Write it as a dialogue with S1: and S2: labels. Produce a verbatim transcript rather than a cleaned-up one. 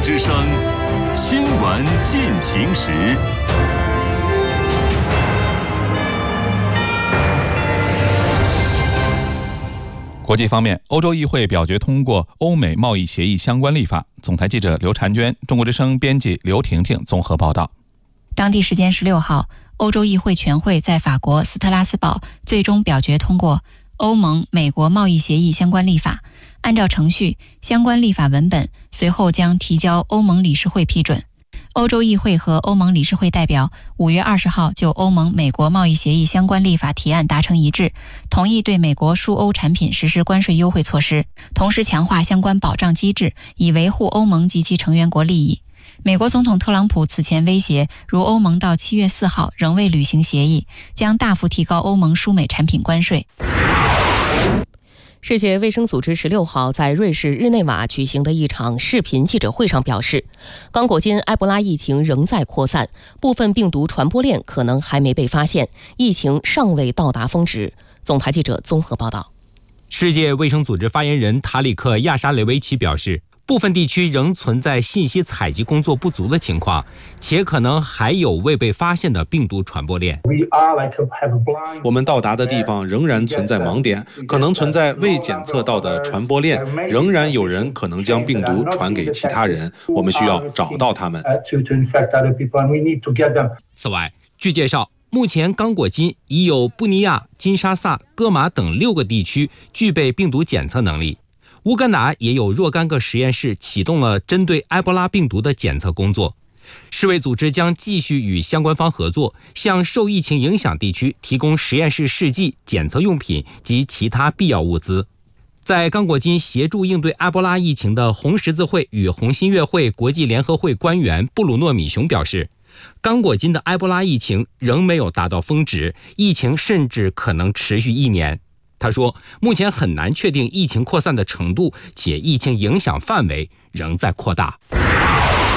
S1: 之声新闻进行时。
S2: 国际方面，欧洲议会表决通过欧美贸易协议相关立法。总台记者刘婵娟，中国之声编辑刘婷婷综合报道。
S3: 当地时间十六号，欧洲议会全会在法国斯特拉斯堡最终表决通过欧盟美国贸易协议相关立法。按照程序，相关立法文本随后将提交欧盟理事会批准。欧洲议会和欧盟理事会代表五月二十号就欧盟美国贸易协议相关立法提案达成一致，同意对美国输欧产品实施关税优惠措施，同时强化相关保障机制，以维护欧盟及其成员国利益。美国总统特朗普此前威胁，如欧盟到七月四号仍未履行协议，将大幅提高欧盟输美产品关税。
S4: 世界卫生组织十六号在瑞士日内瓦举行的一场视频记者会上表示，刚果金埃博拉疫情仍在扩散，部分病毒传播链可能还没被发现，疫情尚未到达峰值。总台记者综合报道。
S5: 世界卫生组织发言人塔里克·亚沙雷维奇表示，部分地区仍存在信息采集工作不足的情况，且可能还有未被发现的病毒传播链。
S6: 我们到达的地方仍然存在盲点，可能存在未检测到的传播链，仍然有人可能将病毒传给其他人，我们需要找到他们。
S5: 此外，据介绍，目前刚果金已有布尼亚、金沙萨、戈马等六个地区具备病毒检测能力。乌干达也有若干个实验室启动了针对埃博拉病毒的检测工作。世卫组织将继续与相关方合作，向受疫情影响地区提供实验室试剂、检测用品及其他必要物资。在刚果金协助应对埃博拉疫情的红十字会与红新月会国际联合会官员布鲁诺米雄表示，刚果金的埃博拉疫情仍没有达到峰值，疫情甚至可能持续一年。他说，目前很难确定疫情扩散的程度，且疫情影响范围仍在扩大。